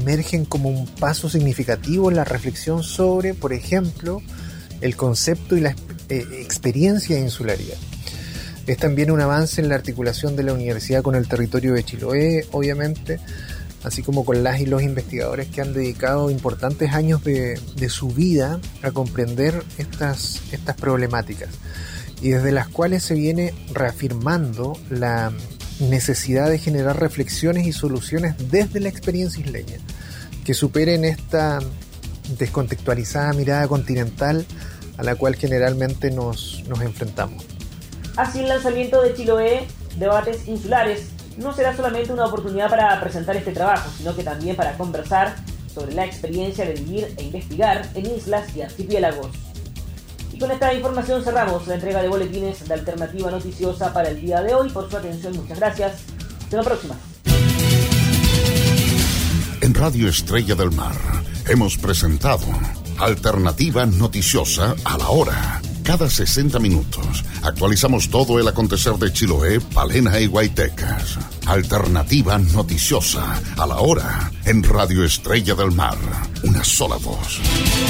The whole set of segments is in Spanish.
emergen como un paso significativo en la reflexión sobre, por ejemplo, el concepto y la experiencia de insularidad. Es también un avance en la articulación de la universidad con el territorio de Chiloé, obviamente, así como con las y los investigadores que han dedicado importantes años de su vida a comprender estas problemáticas, y desde las cuales se viene reafirmando la necesidad de generar reflexiones y soluciones desde la experiencia isleña, que superen esta descontextualizada mirada continental a la cual generalmente nos enfrentamos. Así, el lanzamiento de Chiloé Debates Insulares no será solamente una oportunidad para presentar este trabajo, sino que también para conversar sobre la experiencia de vivir e investigar en islas y archipiélagos. Y con esta información cerramos la entrega de boletines de Alternativa Noticiosa para el día de hoy. Por su atención, muchas gracias. Hasta la próxima. En Radio Estrella del Mar hemos presentado Alternativa Noticiosa a la hora. Cada 60 minutos actualizamos todo el acontecer de Chiloé, Palena y Guaitecas. Alternativa Noticiosa a la hora en Radio Estrella del Mar. Una sola voz.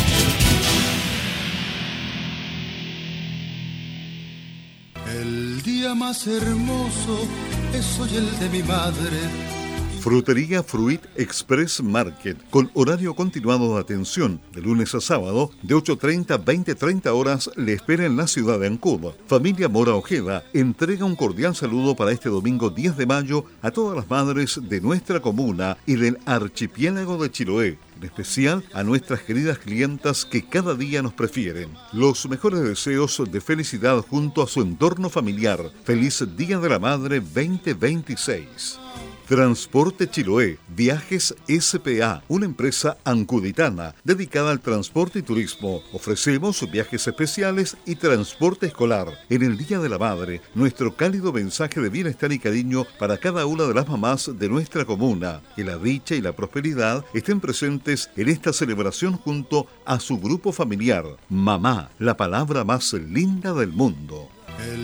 El día más hermoso es hoy el de mi madre. Frutería Fruit Express Market, con horario continuado de atención, de lunes a sábado, de 8:30 a 20:30 horas, le espera en la ciudad de Ancud. Familia Mora Ojeda entrega un cordial saludo para este domingo 10 de mayo a todas las madres de nuestra comuna y del archipiélago de Chiloé. En especial a nuestras queridas clientas que cada día nos prefieren. Los mejores deseos de felicidad junto a su entorno familiar. Feliz Día de la Madre 2026. Transporte Chiloé, Viajes S.p.A., una empresa ancuditana dedicada al transporte y turismo. Ofrecemos viajes especiales y transporte escolar. En el Día de la Madre, nuestro cálido mensaje de bienestar y cariño para cada una de las mamás de nuestra comuna. Que la dicha y la prosperidad estén presentes en esta celebración junto a su grupo familiar. Mamá, la palabra más linda del mundo.